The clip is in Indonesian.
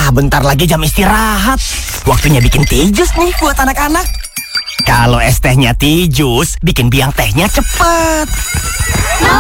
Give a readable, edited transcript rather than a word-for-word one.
bentar lagi jam istirahat. Waktunya bikin teh jus nih buat anak-anak. Kalau es tehnya teh jus, bikin biang tehnya cepet. Mau